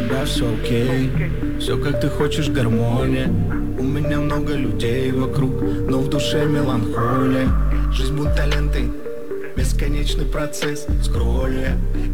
тебя все окей, все как ты хочешь, гармония. У меня много людей вокруг, но в душе меланхолия. Жизнь будто ленты, бесконечный процесс скролля.